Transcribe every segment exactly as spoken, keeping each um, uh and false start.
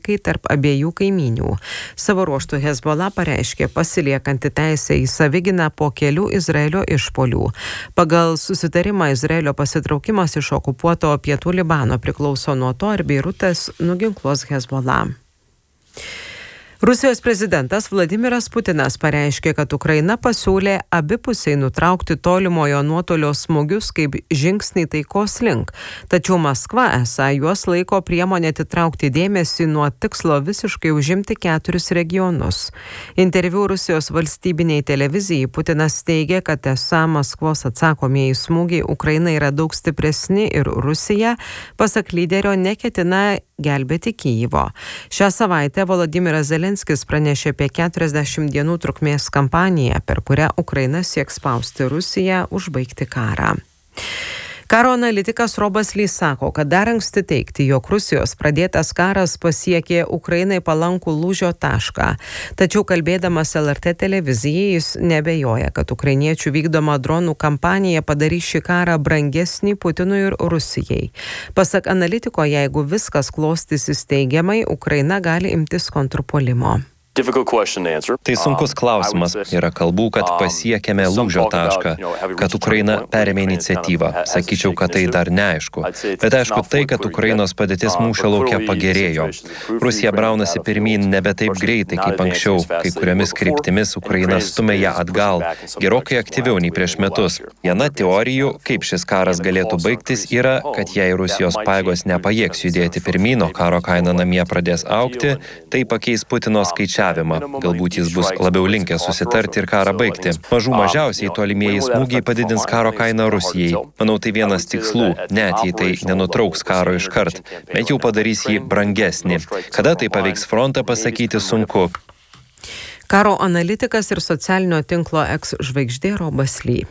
taikai tarp abiejų kaimynių. Savo ruožtu Hezbollah pareiškė pasiliekanti teisę į savigyną po kelių Izraelio išpuolių. Pagal susitarimą Izraelio pasitraukimas iš okupuoto pietų Libano priklauso nuo to, ar Beirutas nuginkluos Hezbollah. Rusijos prezidentas Vladimiras Putinas pareiškė, kad Ukraina pasiūlė abipusiai nutraukti tolimojo nuotolio smūgius kaip žingsnį taikos link, tačiau Maskva esą juos laiko priemonė atitraukti dėmesį nuo tikslo visiškai užimti keturis regionus. Interviu Rusijos valstybiniai televizijai Putinas teigė, kad esą Maskvos atsakomieji smūgiai Ukrainai yra daug stipresni ir Rusija, pasak lyderio, neketina gelbėti Kijivo. Šią savaitę Volodymyras Zelenskis pranešė apie keturiasdešimt dienų trukmės kampaniją, per kurią Ukraina sieks spausti Rusiją užbaigti karą. Karo analitikas Robas Lee sako, kad dar anksti teigti, jog Rusijos pradėtas karas pasiekė Ukrainai palankų lūžio tašką. Tačiau kalbėdamas L R T televizijai jis neabejoja, kad ukrainiečių vykdoma dronų kampanija padarys šį karą brangesnį Putinui ir Rusijai. Pasak analitiko, jeigu viskas klostysis teigiamai, Ukraina gali imtis kontrpuolimo. Tai sunkus klausimas. Yra kalbų, kad pasiekėme lūžio tašką, kad Ukraina perėmė iniciatyvą. Sakyčiau, kad tai dar neaišku. Bet aišku tai, kad Ukrainos padėtis mūšio lauke pagerėjo. Rusija braunasi pirmyn nebe taip greitai kaip anksčiau. Kai kuriomis kryptimis Ukraina stumia ją atgal, gerokai aktyviau nei prieš metus. Viena teorijų, kaip šis karas galėtų baigtis, yra, kad jei Rusijos pajėgos nepajėgs judėti pirmyn, o karo kaina namie pradės augti, tai pakeis Putino skaičiavimą. Galbūt jis bus labiau linkęs susitarti ir karą baigti. Mažų mažiausiai tolimieji smūgiai padidins karo kainą Rusijai. Manau, tai vienas tikslų, net jei tai nenutrauks karo iškart, bet jau padarys jį brangesnį. Kada tai paveiks frontą, pasakyti sunku. Karo analitikas ir socialinio tinklo eks-žvaigždė Robas Lee.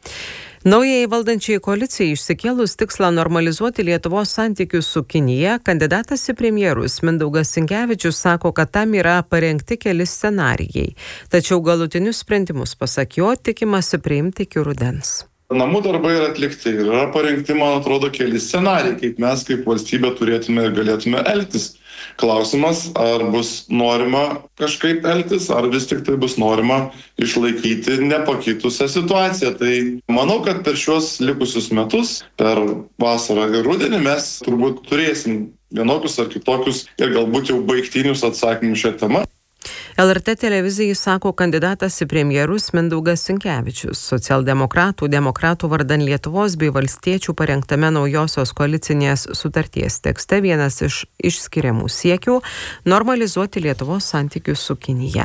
Naujai valdančiai koalicijai išsikėlus tikslą normalizuoti Lietuvos santykius su Kinija, kandidatas į premjerus Mindaugas Sinkevičius sako, kad tam yra parengti keli scenarijai. Tačiau galutinius sprendimus, pasak jo, tikimasi priimti iki rudens. Namų darbai yra atlikti ir yra parengti, man atrodo, keli scenarijai, kaip mes kaip valstybė turėtume ir galėtume elgtis. Klausimas, ar bus norima kažkaip elgtis, ar vis tik tai bus norima išlaikyti nepakitusią situaciją. Tai manau, kad per šios likusius metus, per vasarą ir rudenį mes turbūt turėsim vienokius ar kitokius ir galbūt jau baigtinius atsakymus šią temą. L R T televizijai sako kandidatas į premjerus Mindaugas Sinkevičius. Socialdemokratų, demokratų vardan Lietuvos bei valstiečių parengtame naujosios koalicinės sutarties tekste vienas iš išskiriamų siekių normalizuoti Lietuvos santykius su Kinija.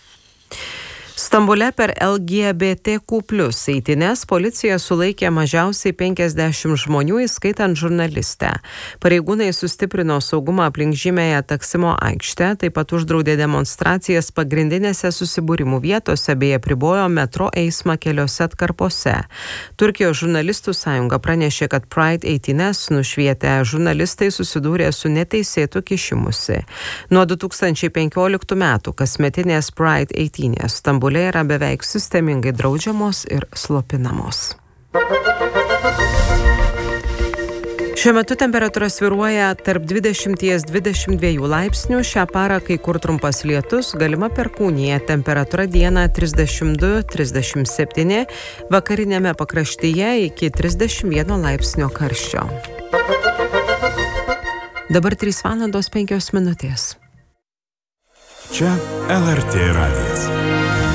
Stambule per L G B T Q plus eitynes policija sulaikė mažiausiai penkiasdešimt žmonių, įskaitant žurnalistę. Pareigūnai sustiprino saugumą aplink žymiąją Taksimo aikštę, taip pat uždraudė demonstracijas pagrindinėse susibūrimų vietose bei apribojo metro eismą keliose atkarpose. Turkijos žurnalistų sąjunga pranešė, kad Pride eitynes nušvietę žurnalistai susidūrė su neteisėtu kišimusi. Nuo du tūkstančiai penkioliktų metų kasmetinės Pride eitynės Stambule yra beveik sistemingai draudžiamos ir slopinamos. Šiuo metu temperatūra svyruoja tarp dvidešimt dvidešimt dviejų laipsnių. Šią parą kai kur trumpas lietus, galima perkūnija. Temperatūra dieną trisdešimt du trisdešimt septyni, vakarinėme pakraštyje iki trisdešimt vieno laipsnio karščio. Dabar trys valandos penkios minutės. Čia L R T radijas.